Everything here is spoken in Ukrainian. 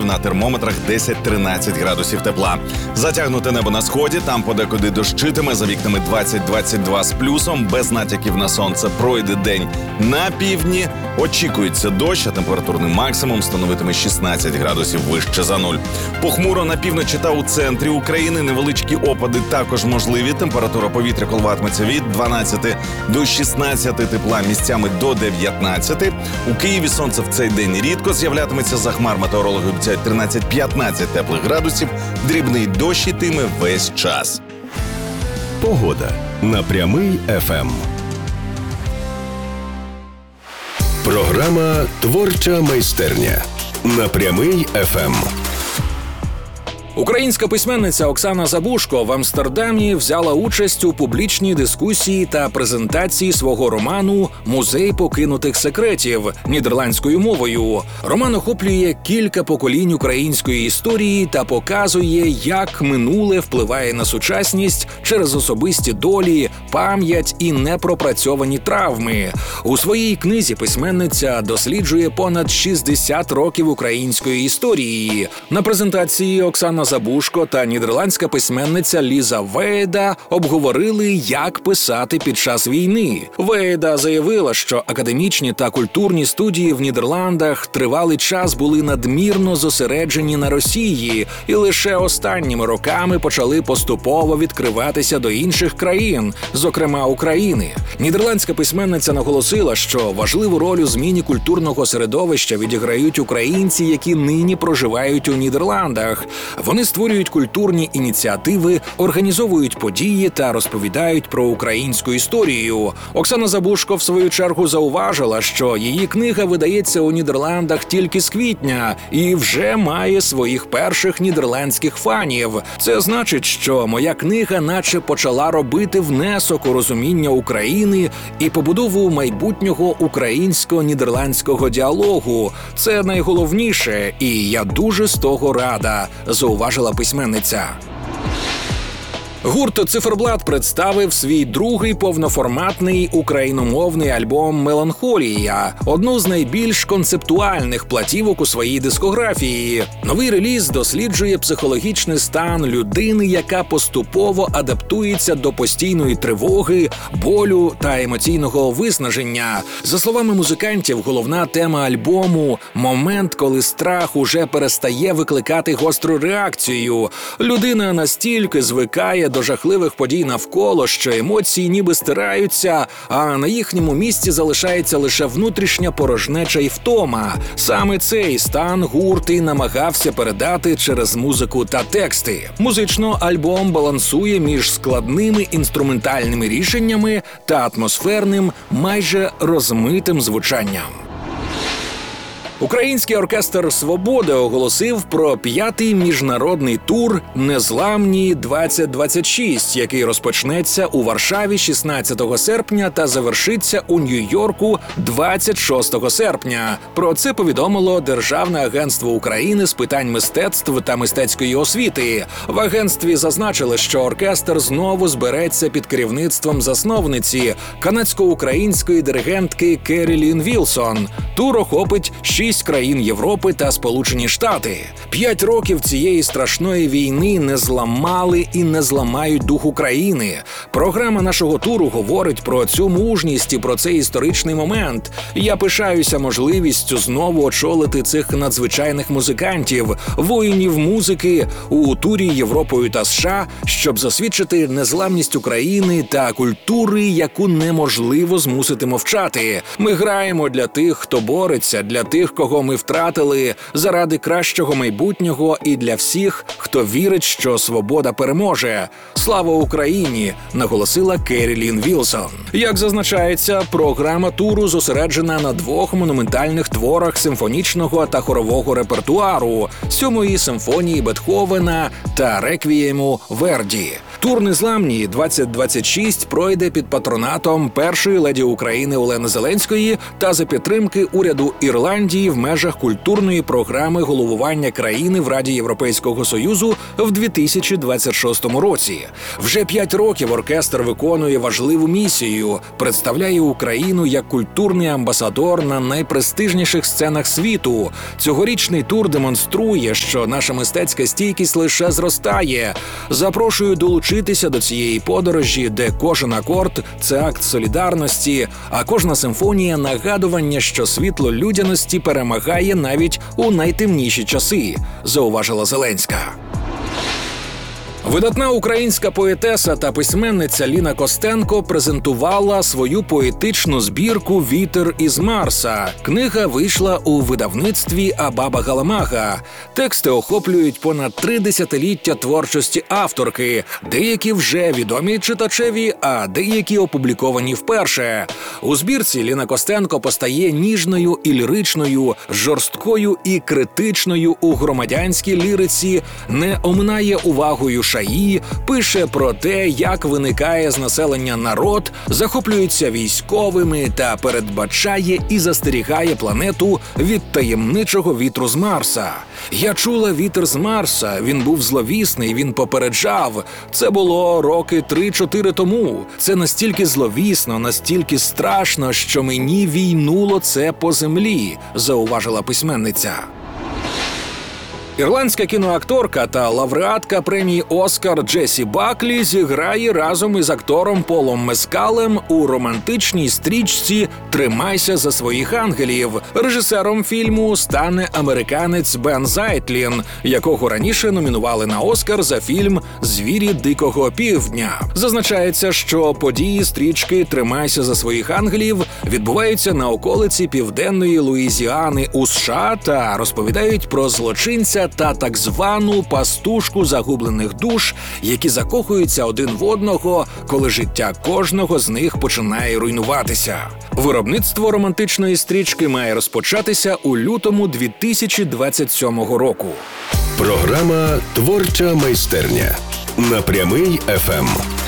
на термометрах 10-13 градусів тепла. Затягнуте небо на сході, там подекуди дощитиме, за вікнами 20-22 з плюсом, без натяків на сонце. Пройде день на півдні, очікується дощ, а температурний максимум становитиме 16 градусів вище за нуль. Похмуро на півночі та у центрі України, невеличкі опади також можливі. Температура повітря коливатиметься від 12 до 16 тепла, місцями до 19. У Києві сонце в цей день рідко з'являтиметься, за хмар метеорологи обіцяють 13-15 теплих градусів, дрібний дощ ітиме весь час. Погода на Прямий ФМ. Програма «Творча майстерня» на Прямий ФМ. Українська письменниця Оксана Забужко в Амстердамі взяла участь у публічній дискусії та презентації свого роману «Музей покинутих секретів» нідерландською мовою. Роман охоплює кілька поколінь української історії та показує, як минуле впливає на сучасність через особисті долі, пам'ять і непропрацьовані травми. У своїй книзі письменниця досліджує понад 60 років української історії. На презентації Оксана Забужко та нідерландська письменниця Ліза Веєда обговорили, як писати під час війни. Веєда заявила, що академічні та культурні студії в Нідерландах тривалий час були надмірно зосереджені на Росії і лише останніми роками почали поступово відкриватися до інших країн, зокрема України. Нідерландська письменниця наголосила, що важливу роль у зміні культурного середовища відіграють українці, які нині проживають у Нідерландах. Вони створюють культурні ініціативи, організовують події та розповідають про українську історію. Оксана Забужко, в свою чергу, зауважила, що її книга видається у Нідерландах тільки з квітня і вже має своїх перших нідерландських фанів. Це значить, що моя книга наче почала робити внесок у розуміння України і побудову майбутнього українсько-нідерландського діалогу. Це найголовніше, і я дуже з того рада, зауважила письменниця. Гурт «Циферблат» представив свій другий повноформатний україномовний альбом «Меланхолія», одну з найбільш концептуальних платівок у своїй дискографії. Новий реліз досліджує психологічний стан людини, яка поступово адаптується до постійної тривоги, болю та емоційного виснаження. За словами музикантів, головна тема альбому – момент, коли страх уже перестає викликати гостру реакцію. Людина настільки звикає до жахливих подій навколо, що емоції ніби стираються, а на їхньому місці залишається лише внутрішня порожнеча і втома. Саме цей стан гурт і намагався передати через музику та тексти. Музично альбом балансує між складними інструментальними рішеннями та атмосферним, майже розмитим звучанням. Український оркестр «Свобода» оголосив про 5-й міжнародний тур «Незламні-2026», який розпочнеться у Варшаві 16 серпня та завершиться у Нью-Йорку 26 серпня. Про це повідомило Державне агентство України з питань мистецтв та мистецької освіти. В агентстві зазначили, що оркестр знову збереться під керівництвом засновниці, канадсько-української диригентки Керрі-Лін Вілсон. Тур охопить 6 країн Європи та Сполучені Штати. 5 років цієї страшної війни не зламали і не зламають дух України. Програма нашого туру говорить про цю мужність і про цей історичний момент. Я пишаюся можливістю знову очолити цих надзвичайних музикантів, воїнів музики у турі Європою та США, щоб засвідчити незламність України та культури, яку неможливо змусити мовчати. Ми граємо для тих, хто бореться, для тих, кого ми втратили, заради кращого майбутнього і для всіх, хто вірить, що свобода переможе. Слава Україні! Наголосила Керрі-Лін Вілсон. Як зазначається, програма туру зосереджена на 2 монументальних творах симфонічного та хорового репертуару – 7-ї симфонії Бетховена та реквієму Верді. Тур «Незламні-2026» пройде під патронатом першої леді України Олени Зеленської та за підтримки уряду Ірландії, в межах культурної програми головування країни в Раді Європейського Союзу в 2026 році. Вже 5 років оркестр виконує важливу місію – представляє Україну як культурний амбасадор на найпрестижніших сценах світу. Цьогорічний тур демонструє, що наша мистецька стійкість лише зростає. Запрошую долучитися до цієї подорожі, де кожен акорд – це акт солідарності, а кожна симфонія – нагадування, що світло людяності перемагає навіть у найтемніші часи, зауважила Зеленська. Видатна українська поетеса та письменниця Ліна Костенко презентувала свою поетичну збірку «Вітер із Марса». Книга вийшла у видавництві Абаба Галамага. Тексти охоплюють понад 3 десятиліття творчості авторки. Деякі вже відомі читачеві, а деякі опубліковані вперше. У збірці Ліна Костенко постає ніжною і ліричною, жорсткою і критичною у громадянській ліриці, не оминає увагою шаї, пише про те, як виникає з населення народ, захоплюється військовими та передбачає і застерігає планету від таємничого вітру з Марса. «Я чула вітер з Марса, він був зловісний, він попереджав. Це було роки 3-4 тому. Це настільки зловісно, настільки страшно, що мені війнуло це по землі», зауважила письменниця. Ірландська кіноакторка та лауреатка премії «Оскар» Джесі Баклі зіграє разом із актором Полом Мескалем у романтичній стрічці «Тримайся за своїх ангелів». Режисером фільму стане американець Бен Зайтлін, якого раніше номінували на «Оскар» за фільм «Звірі Дикого Півдня». Зазначається, що події стрічки «Тримайся за своїх ангелів» відбуваються на околиці південної Луїзіани у США та розповідають про злочинця та так звану пастушку загублених душ, які закохуються один в одного, коли життя кожного з них починає руйнуватися. Виробництво романтичної стрічки має розпочатися у лютому 2027 року. Програма «Творча майстерня» на Прямий ФМ.